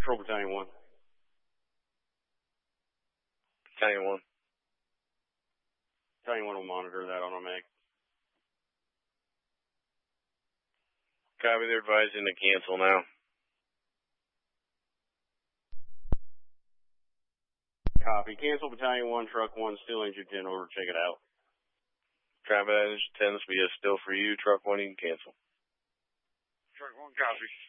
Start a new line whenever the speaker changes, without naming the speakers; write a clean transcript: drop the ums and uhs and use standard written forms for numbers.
Patrol Battalion 1.
Battalion 1.
Battalion 1 will monitor that on a mag.
Copy, they're advising to cancel now.
Copy. Cancel Battalion 1, Truck 1, still injured 10, over, check it out.
Copy, that is 10, this will be a still for you. Truck 1, you can cancel.
Truck 1, copy.